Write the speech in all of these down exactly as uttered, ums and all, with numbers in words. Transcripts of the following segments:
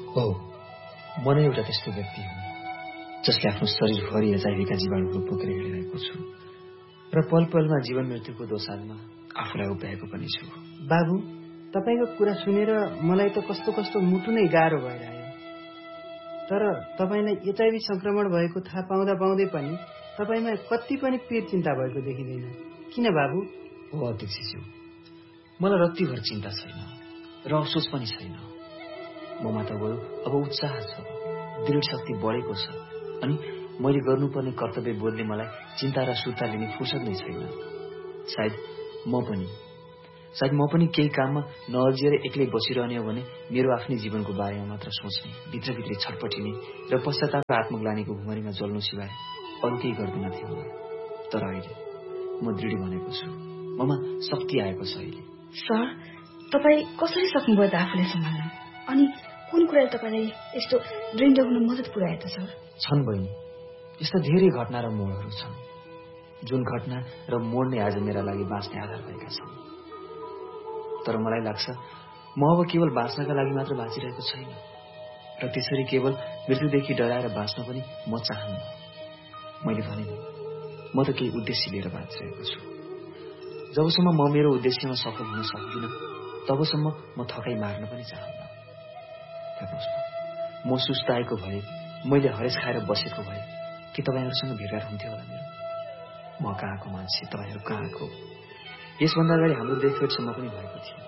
हो, म नै एउटा त्यस्तो व्यक्ति हुँ जसले आफ्नो शरीरभरि एचआईभीका जीवाणुहरू बोकेर हिँडिरहेको छु र पल पलमा जीवन मृत्युको दोसालमा आफूलाई उभ्याएको पनि छु। बाबु, तपाईको कुरा सुनेर मलाई त कस्तो कस्तो मुटु नै गाह्रो भइरह्यो। तर तपाईलाई एचआईभी संक्रमण भएको थाहा पाउँदा पाउँदै पनि तपाईमा कति पनि पीर चिन्ता भएको देखिँदैन। किन बाबु? हो अध्यक्षज्यू, मलाई रत्तिभर चिन्ता छैन र अफसोस पनि छैन। ममा त बरु अब उत्साह छ, दृढ शक्ति बढेको छ अनि मैले गर्नुपर्ने कर्तव्य बोधले मलाई चिन्ता र सुर्ता लिने फुर्सद नै छैन। सायद म पनि सायद म पनि केही काममा नअल्झिएर एक्लै बसिरहने हो भने मेरो आफ्नै जीवनको बारेमा मात्र सोच्ने, भित्रभित्रै छटपटिने र पश्चाताप र आत्मग्लानीको भुमरीमा जल्नु सिवाय अरू केही गर्दैन थिएँ होला। तर अहिले म दृढ बनेको छु, ममा शक्ति आएको छ अहिले। सर, तपाईँ कसरी सक्नुभयो त आफूलाई सम्हाल्न? अनि कुन कुराले तपाईँलाई यस्तो दृढ हुन मद्दत पुर्यायो त सर? छन् बहिनी, यस्ता धेरै घटना र मोडहरू छन् जुन घटना र मोड नै आज मेरा लागि बाँच्ने आधार भएका छन्। तर मलाई लाग्छ म अब केवल बाँच्नका लागि मात्र बाँचिरहेको छैन र त्यसरी केवल मृत्युदेखि डराएर बाँच्न पनि म चाहन्न। मैले भने म त केही उद्देश्य लिएर बाँचिरहेको छु। जबसम्म म मेरो उद्देश्यमा सफल हुन सक्दिनँ तबसम्म म थकाइ मार्न पनि चाहन्न। हेर्नुहोस् न, म सुस्ताएको भए, मैले हरेस खाएर बसेको भए कि तपाईँहरूसँग भेटघाट हुन्थ्यो होला मेरो? म कहाँको मान्छे, तपाईँहरू कहाँको? यसभन्दा अगाडि हाम्रो देखभेटसम्म पनि भएको थिएन।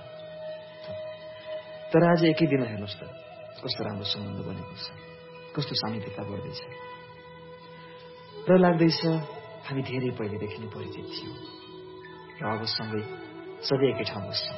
तर आज एकै दिनमा हेर्नुहोस् त कस्तो राम्रो सम्बन्ध बनेको छ, कस्तो सामिप्यता बढ्दैछ र लाग्दैछ हामी धेरै पहिलेदेखि नै परिचित थियौँ र अब सँगै सधैँ एकै ठाउँ बस्छौँ।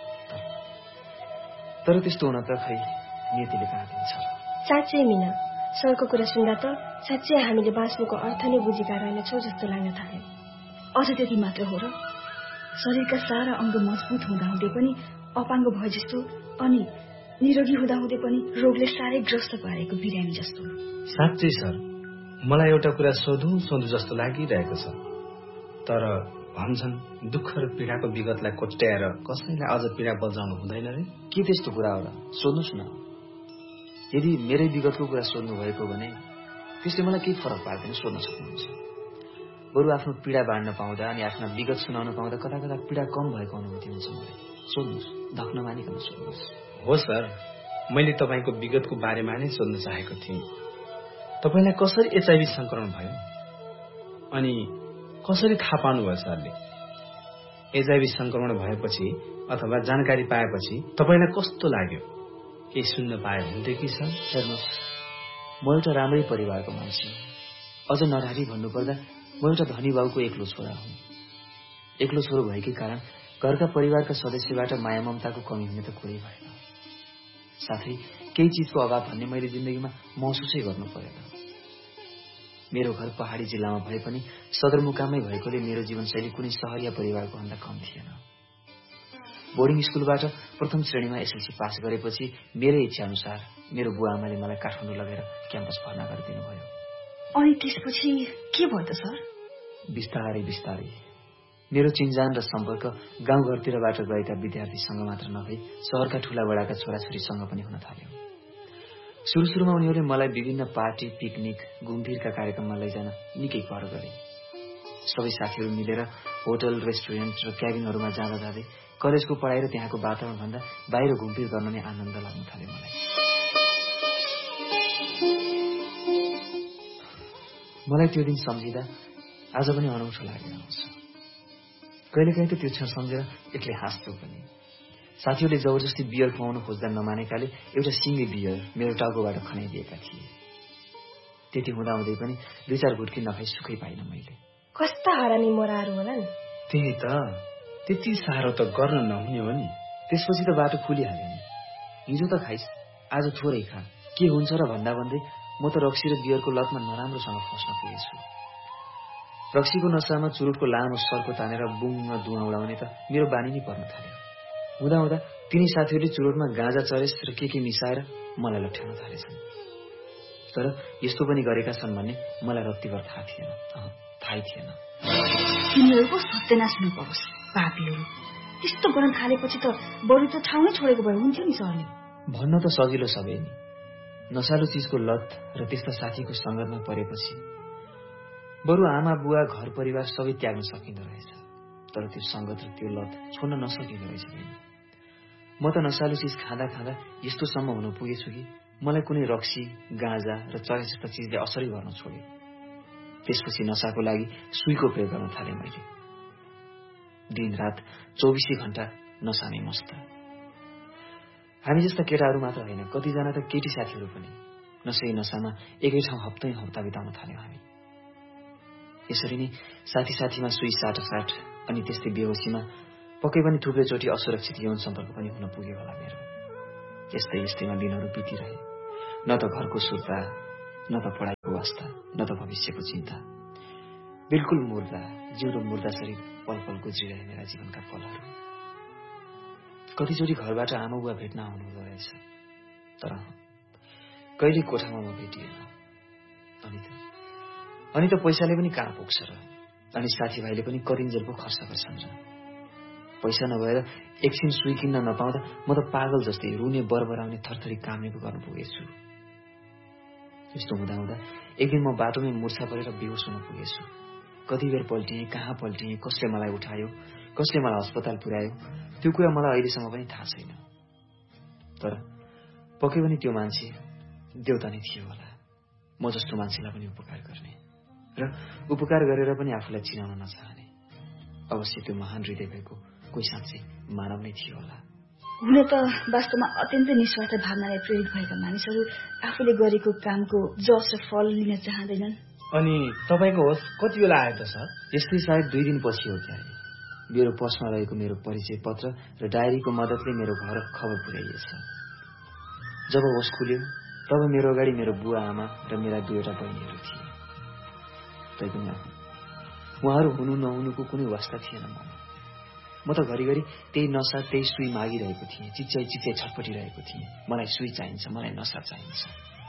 तर त्यस्तो हुन त खै नियतिले कहाँ दिन्छ र? साँच्चै मिना, सरको कुरा सुन्दा त साँच्चै हामीले बाँच्नुको अर्थ नै बुझेका रहेनछौँ जस्तो लाग्न थाल्यो। अझ त्यति मात्र हो र? शरीरका सारा अङ्ग मजबुत हुँदाहुँदै पनि अपाङ्ग भए जस्तो अनि निरोगी हुँदाहुँदै पनि रोगले साह्रै ग्रस्त पारेको बिरामी जस्तो। साँच्चै सर, मलाई एउटा कुरा सोधौँ सोधौँ जस्तो लागिरहेको छ। तर भन्छन् दुःख र पीडाको विगतलाई कोट्याएर कसैलाई अझ पीडा बजाउनु हुँदैन रे? के त्यस्तो कुरा हो र? सोध्नुहोस् न। यदि मेरै विगतको कुरा सोध्नु भएको भने त्यसले मलाई केही फरक पार्दैन, सोध्न सक्नुहुन्छ। बरु आफ्नो पीडा बाँड्न पाउँदा अनि आफ्ना विगत सुनाउन पाउँदा कता कता पीडा कम भएको अनुभूति हुन्छ मलाई। सोध्नुहोस्, धक्न मानिकन सोध्नुहोस्। हो सर, मैले तपाईँको विगतको बारेमा नै सोध्न चाहेको थिएँ। तपाईँलाई कसरी एचआईभी संक्रमण भयो अनि कसरी थाहा पाउनुभयो सरले? एचआईभी संक्रमण भएपछि अथवा जानकारी पाएपछि तपाईँलाई कस्तो लाग्यो? केही सुन्न पाए हुन्थ्यो कि सर? हेर्नुहोस्, म एउटा राम्रै परिवारको मान्छे हुँ। अझ नरारी भन्नुपर्दा म एउटा धनी बाउको एक्लो छोरा हुँ। एक्लो छोरो भएकै कारण घरका परिवारका सदस्यबाट माया ममताको कमी हुने त कुरै भएन। साथै केही चिजको अभाव भन्ने मैले जिन्दगीमा महसुसै गर्नु परेन। मेरो घर पहाडी जिल्लामा भए पनि सदरमुकामै भएकोले मेरो जीवनशैली कुनै सहरिया परिवारको भन्दा कम थिएन। बोर्डिङ स्कुलबाट प्रथम श्रेणीमा एसएलसी पास गरेपछि मेरै इच्छा अनुसार मेरो बुवा आमाले मलाई काठमाडौँ लगेर क्याम्पस भर्ना गरिदिनु भयो। अनि त्यसपछि के भयो त सर? बिस्तारै बिस्तारै मेरो चिन्जान र सम्पर्क गाउँघरतिरबाट गएका विद्यार्थीसँग मात्र नभई सहरका ठूला बडाका छोराछोरीसँग पनि हुन थाल्यो। सुरु सुरुमा उनीहरूले मलाई विभिन्न पार्टी, पिकनिक, घुमफिरका कार्यक्रममा लैजान निकै पहल गरे। सबै साथीहरू मिलेर होटल, रेस्टुरेन्ट र क्याबिनहरूमा जाँदा जाँदै कलेजको पढाइ र त्यहाँको वातावरण भन्दा बाहिर घुमफिर गर्न नै आनन्द लाग्न थाल्यो मलाई। मलाई त्यो दिन सम्झिँदा आज पनि अनौठो लागेर आउँछ। कहिलेकाहीँ त त्यो क्षण सम्झेर एक्लै हाँस्छु पनि। साथीहरूले जबरजस्ती बियर खुवाउन खोज्दा नमानेकाले एउटा सिङ्गे बियर मेरो टाउकोबाट खनाइदिएका थिए। त्यति हुँदाहुँदै पनि दुई चार घुट्की नखाई सुखै पाइन मैले। कस्ता हरामी मोराहरू होला नि। त्यही त, त्यति साह्रो त गर्न नहुने हो नि। त्यसपछि त बाटो खुलिहाल्यो नि। हिजो त खाइस्, आज थोरै खा, के हुन्छ र भन्दा भन्दै म त रक्सी र बियरको लतमा नराम्रोसँग फस्न पुगेछु। रक्सीको नसामा चुरुटको लामो सर्को तानेर बुङ धुवा उडाउने त मेरो बानी नै पर्न थाल्यो। हुँदा हुँदा तिनी साथीहरूले चुरोटमा गाँजा, चरेस र के के मिसाएर मलाई लट्ठ्याउन थालेछन्। तर यस्तो पनि गरेका छन् भन्ने मलाई रत्तिभर थाहा थिएन। थाहै थिएन। तिनीहरूको सत्यानाश नपरोस् पापीहरू। त्यस्तो गर्न थालेपछि त बरु त ठाउँ नै छोडेको भए हुन्थ्यो नि सरले। भन्न त सजिलो सबै नि, नशालु चिजको लत र त्यस्ता साथीको सङ्गतमा परेपछि बरु आमा बुवा घर परिवार सबै त्याग्न सकिँदो रहेछ, तर त्यो सङ्गत र त्यो लत छोड्न नसकिँदो रहेछ। म त नशालु चिज खाँदा खाँदा यस्तोसम्म हुन पुगेछु कि मलाई कुनै रक्सी, गाँजा र चय जस्ता चिजले असरै गर्न छोड्यो। त्यसपछि नशाको लागि सुईको प्रयोग गर्न थालेँ मैले। दिन रात चौबिसै घण्टा नशामै मस्त। हामी जस्ता केटाहरू मात्र होइन, कतिजना त केटी साथीहरू पनि नसै नशामा एकै ठाउँ हप्तै हप्ता बिताउन थाल्यौँ हामी। यसरी नै साथी साथीमा सुई साटासाट अनि त्यस्तै बेहोसीमा पक्कै पनि थुप्रै चोटि असुरक्षित यौन सम्पर्क पनि हुन पुग्यो होला मेरो। यस्तै यस्तैमा दिनहरू बितिरहे। न त घरको सुर्ता, न त पढाइको वास्ता, न त भविष्यको चिन्ता। बिल्कुल मुर्दा, जिउँदो मुर्दा शरीर पल पल गुज्रिरहे मेरा जीवनका पलहरू। कतिचोटि घरबाट आमा बुवा भेट्न आउनु हुँदो रहेछ, तर कहिले कोठामा म भेटिएन। अनि त अनि त पैसाले पनि कहाँ पुग्छ र, अनि साथीभाइले पनि करिन्जेल पो खर्च गर्छन् र। पैसा नभएर एकछिन सुई किन्न नपाउँदा म त पागल जस्तै रुने, बरबराउने, थरथरी काम्ने पो गर्न पुगेछु। यस्तो हुँदा हुँदा एक दिन म बाटोमै मुर्छा परेर बेहोस हुन पुगेछु। कति बेर पल्टिएँ, कहाँ पल्टिएँ, कसले मलाई उठायो, कसले मलाई अस्पताल पुर्यायो, त्यो कुरा मलाई अहिलेसम्म पनि थाहा छैन। तर पक्कै पनि त्यो मान्छे देउता नै थियो होला, म जस्तो मान्छेलाई पनि उपकार गर्ने र उपकार गरेर पनि आफूलाई चिनाउन नचाहने। अवश्य त्यो महान हृदय भएको कोही साँच्चै मानव नै थियो होला। हुन त वास्तवमा अत्यन्तै निस्वार्थ भावनाले प्रेरित भएका मानिसहरू आफूले गरेको कामको जस र फल लिन चाहँदैनन्। अनि तपाईँको होस् कति बेला आयो त सर? यस्तै सायद दुई दिन पछि हो क्या। मेरो पर्समा रहेको मेरो परिचय पत्र र डायरीको मद्दतले मेरो घर खबर पुर्याइएछ। जब होस खुल्यो तब मेरो अगाडि मेरो बुवा आमा र मेरा दुईवटा बहिनीहरू थिए। तैपनि उहाँहरू हुनु नहुनुको कुनै वास्ता थिएन ममा। म त घरिघरि त्यही नसा त्यही सुई मागिरहेको थिएँ, चिच्याइ चिच्याइ छटपटिरहेको थिएँ। मलाई सुई चाहिन्छ, मलाई नसा चाहिन्छ।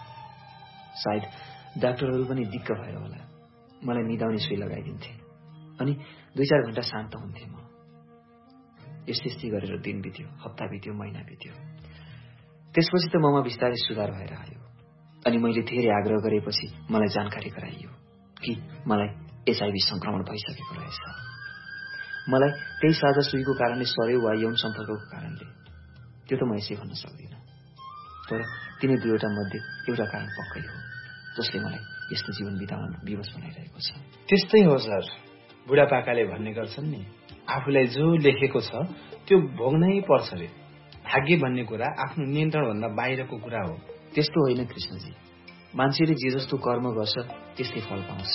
सायद डाक्टरहरू पनि दिक्क भएर होला मलाई निदाउने सुई लगाइदिन्थे अनि दुई चार घण्टा शान्त हुन्थे म। यस्तै यस्तै गरेर दिन बित्यो, हप्ता बित्यो, महिना बित्यो। त्यसपछि त ममा बिस्तारै सुधार भएर आयो अनि मैले धेरै आग्रह गरेपछि मलाई जानकारी गराइयो कि मलाई एचआईभी संक्रमण भइसकेको रहेछ। मलाई त्यही साझा सुईको कारणले सर्यो वा यौन सम्पर्कको कारणले, त्यो त म यसै भन्न सक्दिनँ। तर तिनी दुईवटा मध्ये एउटा कारण पक्कै हो जसले मलाई यस्तो जीवन बिताउन विवश बनाइरहेको छ। त्यस्तै हो सर, बुढापाकाले भन्ने गर्छन् नि, आफूलाई जो लेखेको छ त्यो भोग्नै पर्छ रे। भाग्य भन्ने कुरा आफ्नो नियन्त्रणभन्दा बाहिरको कुरा हो। त्यस्तो होइन कृष्णजी, मान्छेले जे जस्तो कर्म गर्छ त्यस्तै फल पाउँछ।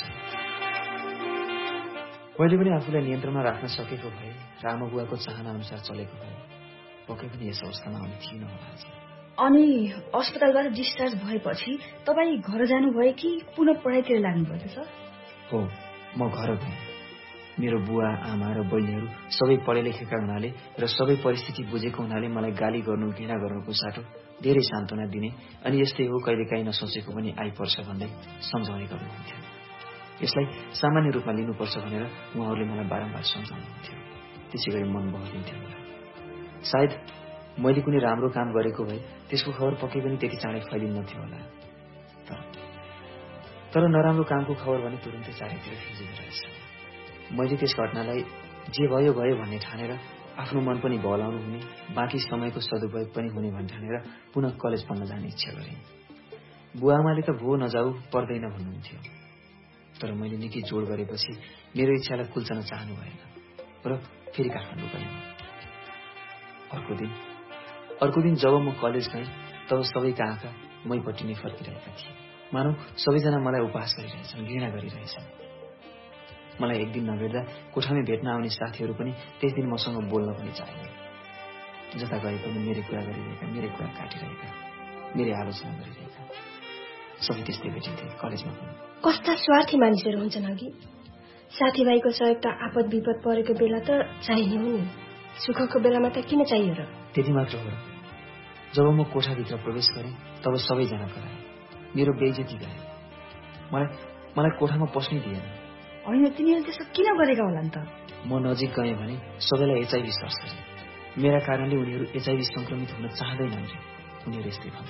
मैले पनि आफूलाई नियन्त्रणमा राख्न सकेको भए र आमा बुवाको चाहना अनुसार चलेको भए पक्कै पनि यस अवस्थामा आउने थिएन होला। अनि अस्पतालबाट डिस्चार्ज भएपछि तपाईँ घर जानुभयो कि पुनः पढाइतिर लाग्नुभयो त सर? हो, म घर गएँ। मेरो बुवा आमा र बहिनीहरू सबै पढे लेखेका हुनाले र सबै परिस्थिति बुझेको हुनाले मलाई गाली गर्नु, घृणा गर्नुको साटो धेरै सान्त्वना दिने अनि यस्तै हो कहिलेकाहीँ नसोचेको पनि आइपर्छ भन्दै सम्झाउने गर्नुहुन्थ्यो। यसलाई सामान्य रूपमा लिनुपर्छ भनेर उहाँहरूले मलाई बारम्बार सम्झाउनुहुन्थ्यो। त्यसै गरी मन बहलिन्थ्यो होला। सायद मैले कुनै राम्रो काम गरेको भए त्यसको खबर पक्कै पनि त्यति चाँडै फैलिन्थ्यो होला। तर तर नराम्रो कामको खबर भने तुरुन्तै चारैतिर फिजिँदो रहेछ। मैले त्यस घटनालाई जे भयो भयो भन्ने ठानेर आफ्नो मन पनि बहलाउनु हुने, बाँकी समयको सदुपयोग पनि हुने भन्ठानेर पुनः कलेज पढ्न जाने इच्छा गरेँ। बुवा आमाले त भो नजाऊ, पर्दैन भन्नुहुन्थ्यो। तर मैले निकै जोड गरेपछि मेरो इच्छालाई कुल्चन चाहनु भएन र फेरि काठमाडौँ गएँ। अर्को दिन अर्को दिन जब म कलेज गएँ तब सबैका आँखा मैपट्टि नै फर्किरहेका थिए। मानौ सबैजना मलाई उपहास गरिरहेछन्, घृणा गरिरहेछन्। मलाई एक दिन नभेट्दा कोठामै भेट्न आउने साथीहरू पनि त्यस दिन मसँग बोल्न पनि चाहेन। जता गए पनि मेरै कुरा गरिरहेका, मेरै कुरा काटिरहेका, मेरै आलोचना गरिरहेका सबै त्यस्तै भेटिन्थे कलेजमा पनि। कस्ता स्वार्थी मानिसहरू हुन्छन् अघि। साथीभाइको सहयोग त आपद विपद परेको बेला त चाहिने हो नि, सुखको बेलामा त किन चाहियो र? त्यति मात्र हो र। जब म कोठाभित्र प्रवेश गरेँ तब सबैजना कराए, मेरो बेइज्जती गरे। मलाई मलाई कोठामा पस्नै दिएन। होइन, तिनीहरू त्यसो किन गरेका होला नि त? म नजिक गएँ भने सबैलाई एचआईभी सर्छ रे। मेरा कारणले उनीहरू एचआईभी संक्रमित हुन चाहँदैनन् रे, उनीहरू यस्तै भन्थे।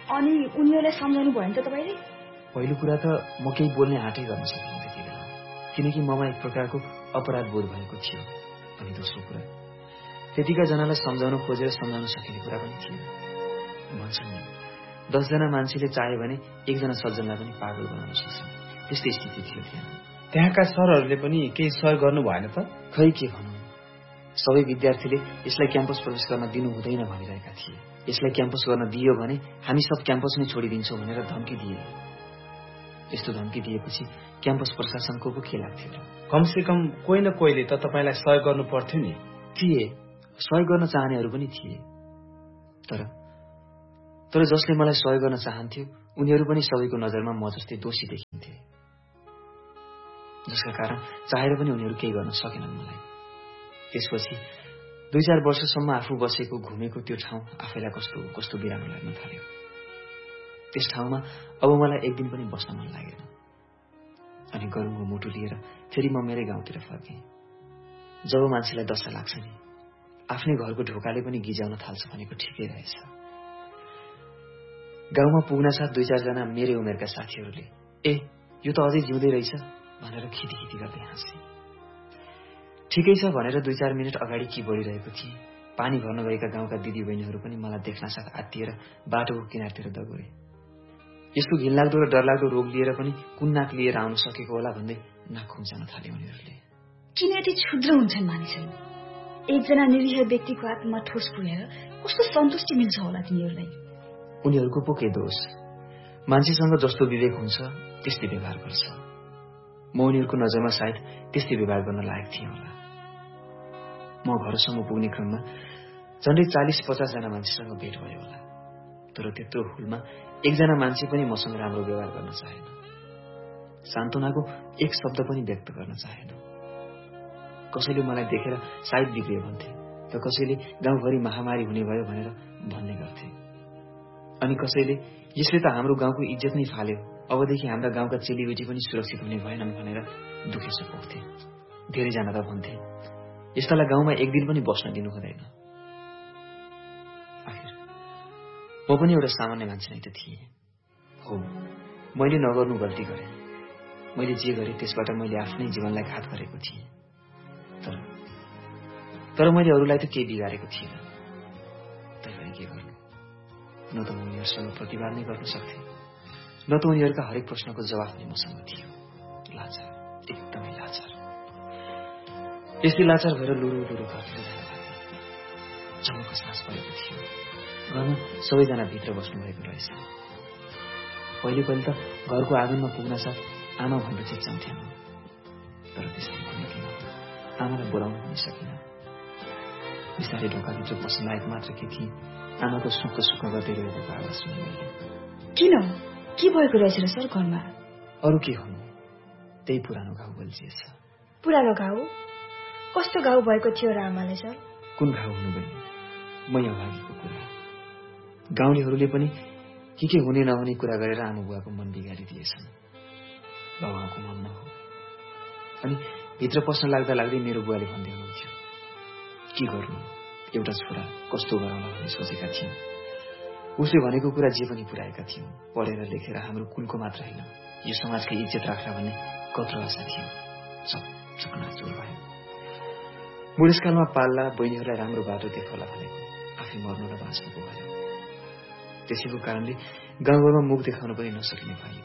अनि उनीहरूलाई सम्झाउनु भयो नि त तपाईँले? पहिलो कुरा त म केही बोल्ने आँटै गर्न सकिनँ त्यति बेला, किनकि ममा एक प्रकारको अपराध बोध भएको थियो। अनि दोस्रो कुरा, त्यतिका जनालाई सम्झाउन खोजेर सम्झाउन सकिने कुरा पनि थिएन। भन्छन् नि, दसजना मान्छेले चाह्यो भने एकजना सज्जनलाई पनि पागल बनाउन सक्छ, त्यस्तै स्थिति थियो त्यहाँ। त्यहाँका सरहरूले पनि केही सहयोग गर्नु भएन त? खै के भनौँ, सबै विद्यार्थीले यसलाई क्याम्पस प्रवेश गर्न दिनु हुँदैन भनिरहेका थिए। यसलाई क्याम्पस गर्न दियो भने हामी सब क्याम्पस नै छोडिदिन्छौँ भनेर धम्की दिए। यस्तो धम्की दिएपछि क्याम्पस प्रशासनको पो के लाग्थ्यो र? कमसे कम कोही न कोहीले त तपाईँलाई सहयोग गर्नु पर्थ्यो नि। थिए, सहयोग गर्न चाहनेहरू पनि थिए, तर तर जसले मलाई सहयोग गर्न चाहन्थ्यो उनीहरू पनि सबैको नजरमा म जस्तै दोषी देखिन्थे, जसका कारण चाहेर पनि उनीहरू केही गर्न सकेनन् मलाई। त्यसपछि दुई चार वर्षसम्म आफू बसेको घुमेको त्यो ठाउँ आफैलाई कस्तो कस्तो बिरानो लाग्न थाल्यो। त्यस ठाउँमा अब मलाई एक दिन पनि बस्न मन लागेन। अनि गरुङको मुटु लिएर फेरि म मेरै गाउँतिर फर्केँ। जब मान्छेलाई दशा लाग्छ नि, आफ्नै घरको ढोकाले पनि गिजाउन थाल्छ भनेको ठिकै रहेछ। गाउँमा पुग्नासाथ दुई चारजना मेरै उमेरका साथीहरूले ए यो त अझै जिउँदै रहेछ भनेर खिटीखिटी गर्दै हाँसे। ठिकै छ भनेर दुई चार मिनट अगाडि कि बढिरहेको थिएँ, पानी भर्न गएका गाउँका दिदी बहिनीहरू पनि मलाई देख्नासाथ आत्तिएर बाटोको किनारतिर दगुरे। यस्तो घिनलाग्दो र डरलाग्दो रोग लिएर पनि कुन नाक लिएर आउन सकेको होला भन्दै नाक खुम्चाउन थाले उनीहरूले। किन यति क्षुद्र हुन्छन् मानिसहरू? एकजना निरीह व्यक्तिको आत्मामा ठोस पुगेर कस्तो सन्तुष्टि मिल्छ होला तिनीहरूलाई? उनीहरूको पो के दोष? मान्छेसँग जस्तो विवेक हुन्छ त्यस्तै व्यवहार गर्छ। म उनीहरूको नजरमा सायद त्यस्तै व्यवहार गर्न लायक थिएँ होला। म घरसम्म पुग्ने क्रममा झन्डै चालिस पचासजना मान्छेसँग भेट भयो होला, तर त्यत्रो हुलमा एकजना मान्छे पनि मसँग राम्रो व्यवहार गर्न चाहेन, सान्त्वनाको एक शब्द पनि व्यक्त गर्न चाहेन। कसैले मलाई देखेर सायद बिग्रियो भन्थे, त कसैले गाउँभरि महामारी हुने भयो भनेर भन्ने गर्थे, अनि कसैले यसले त हाम्रो गाउँको इज्जत नै फाल्यो, अबदेखि हाम्रा गाउँका चेलीबेटी पनि सुरक्षित हुने भएनन् भनेर दुखेसो पोख्थे। धेरैजना त भन्थे यस्तालाई गाउँमा एक दिन पनि बस्न दिनु हुँदैन। आखिर म पनि एउटा सामान्य मान्छे नै त थिएँ। हो, मैले नगर्नु गल्ती गरेँ, मैले जे गरेँ त्यसबाट मैले आफ्नै जीवनलाई घात गरेको थिएँ, तर तर मैले अरूलाई त केही बिगारेको थिएन। तैपनि के गर्नु, न त म उनीहरूसँग प्रतिवाद नै गर्न सक्थेँ, न त उनीहरूका हरेक प्रश्नको जवाफ नै मसँग थियो। लाचार, एकदमै लाचार। यस्तै लाचार भएर लुरु लुरु घरतिर जान लाग्यो। चमक्क सास परेको थियो। घरमा सबैजना भित्र बस्नु भएको रहेछ। पहिले पहिले त घरको आँगनमा पुग्न साथ आमा भनेर चिच्याउँथे म, तर त्यसरी कुनै किन आमालाई बोलाउन पनि सकिनँ। बिस्तारै ढोकाभित्र पस्न लायक मात्र के थिएँ, आमाको सुक्क सुक्क गर्दै रहेको आवाज सुने मैले। किन के भएको रहेछ र सर घरमा? अरू के हुनु, त्यही पुरानो घाउ बल्झिएछ। पुरानो घाउ? कस्तो घाउ भएको थियो र आमाले सर? कुन घाउ हुनु बहिनी, मै अभागीको कुरा। गाउँलेहरूले पनि के के हुने नहुने कुरा गरेर आमा बुवाको मन बिगारिदिएछन्। बाबाको मन नहो। अनि भित्र पस्न लाग्दा लाग्दै मेरो बुवाले भन्दै हुनुहुन्थ्यो, के गर्नु, एउटा छोरा कस्तो गराउला भन्ने सोचेका थियौँ। उसले भनेको कुरा जे पनि पुर्याएका थियौँ। पढेर लेखेर हाम्रो कुलको मात्र होइन, यो समाजकै इज्जत राख्ला भन्ने कत्रो आशा थियो। सब चकनाचुर भयो। बुढेसकालमा पाल्ला बहिनीहरूलाई राम्रो बाटो देखाउला भनेको आफै मर्नु र बाँच्नुको भयो। त्यसैको कारणले गाउँघरमा मुख देखाउन पनि नसकिने भयो।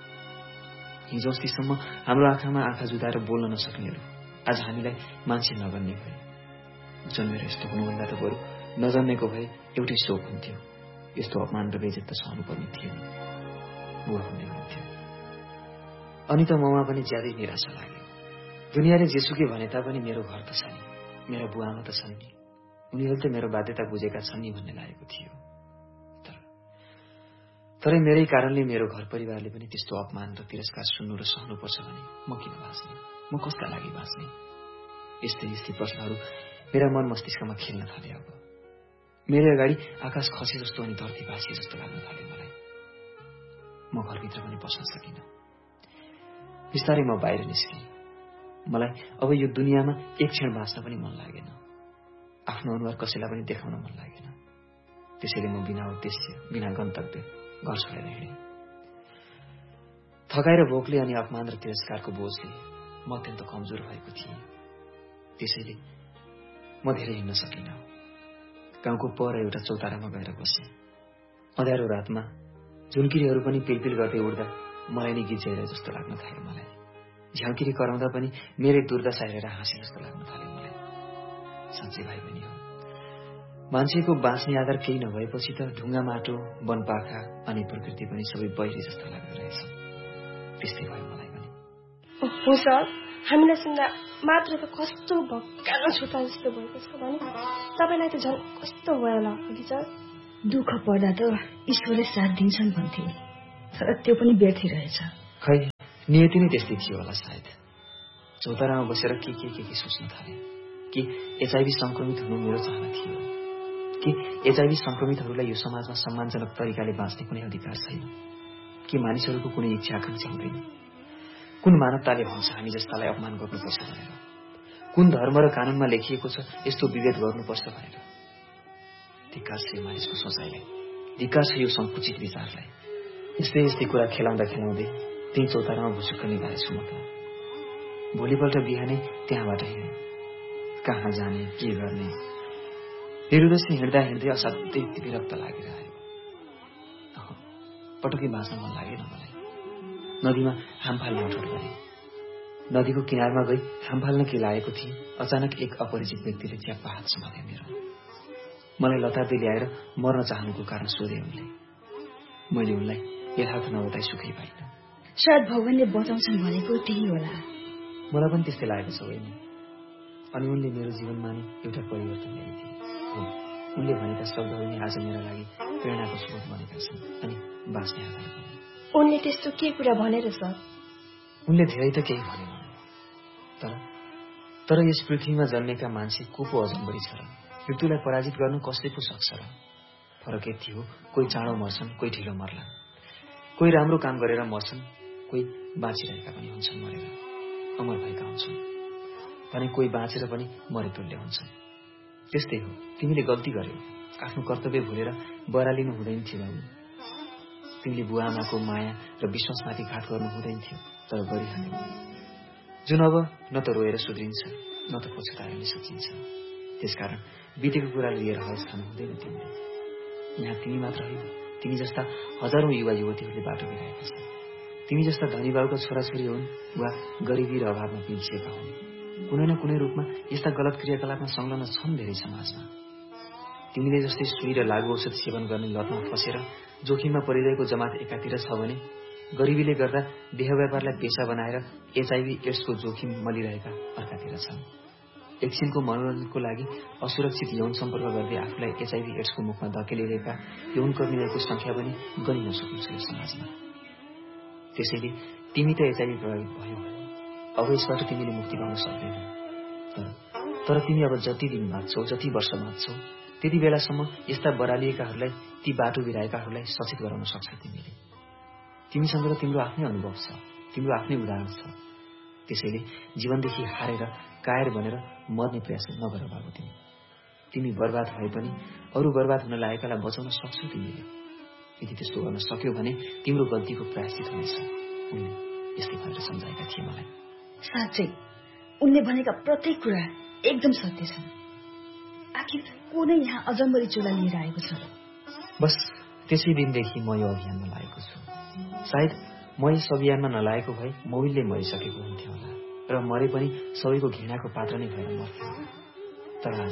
हिजो अस्तिसम्म हाम्रो आँखामा आँखा जुदाएर बोल्न नसक्नेहरू आज हामीलाई मान्छे नगर्ने भए। जन्मेर यस्तो हुनुभन्दा त बरु नजन्मेको भए एउटै शोक हुन्थ्यो। यस्तो अपमान र बेइज्जत त सहनु पर्ने थिएन, बुवा भन्दै हुन्थ्यो। अनि त ममा पनि ज्यादै निराशा लाग्यो। दुनियाँले जेसुकै भने तापनि मेरो घर त छ नि, मेरा बुवामा त छन् नि, उनीहरूले त मेरो बाध्यता बुझेका छन् नि भन्ने लागेको थियो। तर तर मेरै कारणले मेरो घर परिवारले पनि त्यस्तो अपमान र तिरस्कार सुन्नु र सहनुपर्छ भने म किन बाँच्ने, म कसका लागि बाँच्ने? यस्तै यस्तै प्रश्नहरू मेरा मन मस्तिष्कमा खेल्न थाले। अब मेरो अगाडि आकाश खसे जस्तो अनि धरती भाँसिए जस्तो लाग्न थाल्यो मलाई। म घरभित्र पनि बस्न सकिनँ। बिस्तारै म बाहिर निस्केँ। मलाई अब यो दुनियाँमा एक क्षण बाँच्न पनि मन लागेन। आफ्नो अनुहार कसैलाई पनि देखाउन मन लागेन। त्यसैले म बिना उद्देश्य, बिना गन्तव्य घर छोडेर हिँडेँ। थकाएर भोकले अनि अपमान र तिरस्कारको बोझले म अत्यन्त कमजोर भएको थिएँ। त्यसैले म धेरै हिँड्न सकिनँ। गाउँको पर एउटा चौतारामा गएर बसेँ। अँध्यारो रातमा झुन्किरीहरू पनि पिलपिल गर्दै उड्दा मलाई नै गीत गाइरहे जस्तो लाग्न थाल्यो। मलाई झ्याउकिरी कराउँदा पनि मेरै दुर्दशा हेरेर हाँसे जस्तो लाग्न थाल्यो। मलाई साँच्चै भाइ पनि हो, मान्छेको बाँच्ने आधार केही नभएपछि त ढुङ्गा माटो वनपाखा अनि प्रकृति पनि सबै बहिरी जस्तो लाग्दो रहेछ। त्यस्तै भयो मलाई पनि। हो सर, हामीलाई सुन्दा मात्र त कस्तो भक्कानो छोटा जस्तो भएको छ भने तपाईँलाई त झन् कस्तो भयो होला अघि सर। दुःख पर्दा त ईश्वरले साथ दिन्छन् भन्थे, तर त्यो पनि व्यर्थी रहेछ। खै नियति नै त्यस्तै थियो होला सायद। चौतारामा बसेर के के के के सोच्न थाले कि एचआईभी संक्रमित हुनु मेरो चाहना थियो, कि एचआईभी संक्रमितहरूलाई यो समाजमा सम्मानजनक तरिकाले बाँच्ने कुनै अधिकार छैन, कि मानिसहरूको कुनै इच्छा आकांक्षा हुँदैन, कुन मानवताले भन्छ हामी जस्तालाई अपमान गर्नुपर्छ भनेर, कुन धर्म र कानूनमा लेखिएको छ यस्तो विभेद गर्नुपर्छ भनेर। धिक्कार छ यो मानिसको सोचाइलाई, धिक्कार छ यो संकुचित विचारलाई। यस्तै यस्तै कुरा खेलाउँदा खेलाउँदै त्यही चौतारामा भुसुक्क निभाएछु म त। भोलिपल्ट बिहानै त्यहाँबाट हिँडेँ। कहाँ जाने के गर्ने, निरुद्देश्य हिँड्दा हिँड्दै असाध्यै विरक्त लागेर आयो। पटक्कै बाँच्न मन लागेन मलाई। नदीमा हाम फाल्न उठोट गरेँ। नदीको किनारमा गई हाम फाल्न के लागेको थिएँ, अचानक एक अपरिचित व्यक्तिले च्याप्पा हात समाते मेरो। मलाई लतार्दै ल्याएर मर्न चाहनुको कारण सोधे उनले। मैले उनलाई यथार्थ नबताई सुखै पाइनँ। सायद भगवानले बचाउँछन् भनेको त्यही होला। मलाई पनि त्यस्तै लागेको छ बहिनी। अनि उनले मेरो जीवनमा नै एउटा परिवर्तन ल्याइदिए। हो, उनले भनेका शब्दहरू नै आज मेरा लागि प्रेरणाको स्रोत बनेका छन् अनि बाँच्ने आधार पनि। उनले त्यस्तो के कुरा भनेर सर? उनले धेरै त केही भनेन, तर तर यस पृथ्वीमा जन्मेका मान्छे को पो अजम्बरी छ र? मृत्युलाई पराजित गर्न कसले पो सक्छ र? फरक यति हो, कोही चाँडो मर्छन्, कोही ढिलो मर्लान्, कोही राम्रो काम गरेर मर्छन्, कोही बाँचिरहेका पनि हुन्छन् मरेर, अमर भएका हुन्छन् भने कोही बाँचेर पनि मरेतुल्य हुन्छन्। त्यस्तै हो, तिमीले गल्ती गर्यौ, आफ्नो कर्तव्य भुलेर बरालिनु हुँदैन थियो बाबु। तिमीले बुवा आमाको माया र विश्वासमाथि घात गर्नु हुँदैन थियो, तर गरिहाल्यौ, जुन अब न त रोएर सुध्रिन्छ न त पछुताएर नै सकिन्छ। त्यसकारण बितेको कुरा लिएर हवस खानु हुँदैन तिमीले। यहाँ तिमी मात्र होइन, तिमी जस्ता हजारौं युवा युवतीहरूले बाटो बिराएका छन्। तिमी जस्ता धनी बाबुका छोराछोरी हुन् वा गरिबी र अभावमा पिल्सिएका हुन्, कुनै न कुनै रूपमा यस्ता गलत क्रियाकलापमा संलग्न छन् धेरै समाजमा। तिमीले जस्तै सुई र लागु औषध सेवन गर्ने लतमा फसेर जोखिममा परिरहेको जमात एकातिर छ भने गरिबीले गर्दा देह व्यापारलाई पेशा बनाएर एचआईभी एड्सको जोखिम मलिरहेका अर्कातिर छन्। एकछिनको मनोरञ्जनको लागि असुरक्षित यौन सम्पर्क गर्दै आफूलाई एचआईभी एड्सको मुखमा धकेलिरहेका यौनकर्मीहरूको संख्या पनि गनि नसकिन्छ यो समाजमा। त्यसैले तिमी त एचआईभी प्रभावित भयो भने अब यसबाट तिमीले मुक्ति पाउन सक्दैनौ। तर तर तिमी अब जति दिन बाँच्छौ, जति वर्ष बाँच्छौ, त्यति बेलासम्म यस्ता बरालिएकाहरूलाई, ती बाटो बिराएकाहरूलाई सचेत गराउन सक्छौ तिमीले। तिमीसँग त तिम्रो आफ्नै अनुभव छ, तिम्रो आफ्नै उदाहरण छ। त्यसैले जीवनदेखि हारेर कायर बनेर मर्ने प्रयास नगर बाबु। तिमी तिमी बर्बाद भए पनि अरू बर्बाद हुन लागेकालाई बचाउन सक्छौ तिमीले। यदि त्यस्तो गर्न सक्यौ भने तिम्रो गल्तीको प्रायश्चित हुनेछ। उनले यस्तै भनेर सम्झाएका थिए मलाई। साँच्चै उनले भनेका प्रत्येक कुरा एकदम सत्य छन्। आखिर को नै यहाँ अजम्बरी चोला लिएर आएको छ? बस त्यसै दिनदेखि म यो अभियानमा लागेको छु। सायद म यस अभियानमा नलागेको भए मौइलले मरिसकेको हुन्थ्यो होला र मरे पनि सबैको घृणाको पात्र नै भएर मर्थ्यो। तर आज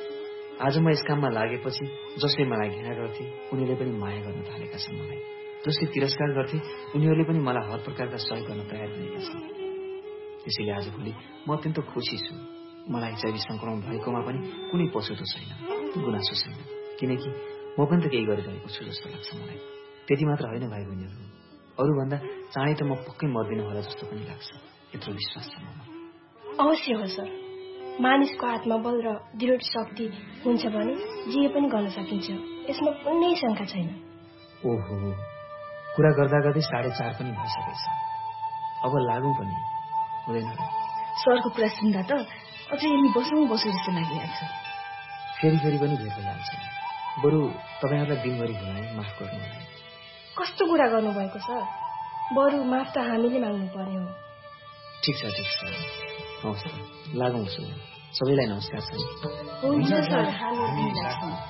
आज म यस काममा लागेपछि जसले मलाई घृणा गर्थे उनीहरूले पनि माया गर्न थालेका छन् मलाई। जसले तिरस्कार गर्थे उनीहरूले पनि मलाई हर प्रकारका सहयोग गर्न तयार भएका छन्। त्यसैले आजभोलि म अत्यन्त खुसी छु। मलाई एचआईभी संक्रमण भएकोमा पनि कुनै पछुतो छैन, गुनासो छैन, किनकि म पनि त केही गरिरहेको छु जस्तो लाग्छ मलाई। त्यति मात्र होइन भाइ बहिनीहरू, अरूभन्दा चाँडै त म पक्कै मर्दिन होला जस्तो पनि लाग्छ। यत्रो विश्वास छ ममा। अवश्य हो सर। मानिसको आत्मबल र दृढ शक्ति हुन्छ भने जे पनि गर्न सकिन्छ, यसमा कुनै शङ्का छैन। ओहो, कुरा गर्दा गर्दै साढे चार पनि भइसकेछ। अब लागौँ पनि हुँदैन र? सरको कुरा सुन्दा त अझै यही बसौँ बसौँ जस्तो लागिरहेको छ। फेरि फेरि पनि भेट जान्छ। बरु तपाईँहरूलाई दिनभरि भुलाएँ, माफ गर्नु होला। कस्तो कुरा गर्नुभएको सर? बरु माफ त हामीले माग्नु पर्ने हो। ठिक छ ठिक छ, हवस् लागौँ। सबैलाई नमस्कार छ। हुन्छ सर।